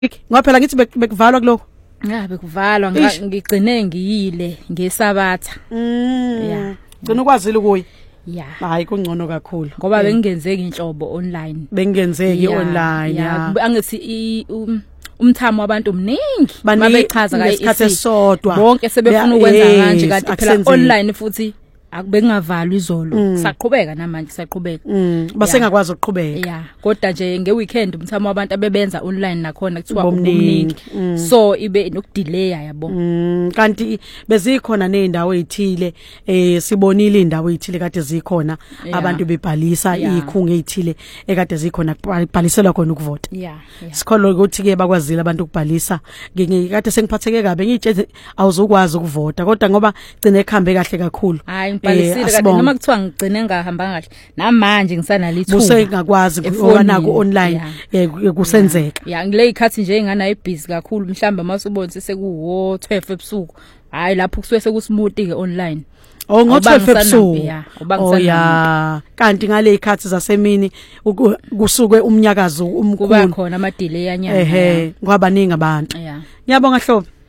ngoba phela ngithi bekuvalwa kuloko. Bekuvalwa ngigcine ngiyile ngesabatha. Yeah. Gcina ukwazile kuyi. Yeah. Hayi kungcono kakhulu. Ngoba bengenzeki inhlobo online. Bengenzeki online. Yeah. Angithi umthamo wabantu mningi mabechaza isikhathi esodwa. Bonke sebefuna ukwenza kanje kanti phela online futhi akubengavalwa izolo. Saqhubeka namanje saqhubeka. Basengakwazi ukuqhubeka. Yeah. Kodwa nje ngeweekend umthamo wabantu abebenza online nakhona kuthiwa umningi. So ibe nokudelay yabo. Kanti bezikhona nezindawo ezithile sibonile indawo ezithile kade zikhona abantu bebhalisa ikhungu ezithile ekade zikhona kubhaliselwa khona ukuvota. Yeah. Sikholwa ukuthi ke bakwazile abantu ukubhalisa ngikade sengiphatheke kabe ngitsheze awuzukwazi ukuvota kodwa ngoba gcine ekhambe kahle kakhulu. Bhalisile kanti noma kuthiwa ngigcine ngahamba kahle namanje ngisanalithuba busengakwazi ngoba ku online kusenzeka ngile ikhathi nje enganayo busy kakhulu mhlamba masubone sekuwo 12 ebusuku hayi lapho kusuke sekusimuti ke online ngo-12 ebusuku kanti ngale ikhathi zasemini kusuke umnyakazo omkhulu kuba khona ama delay anyanga ngoba baningi abantu ngiyabonga Hlobo.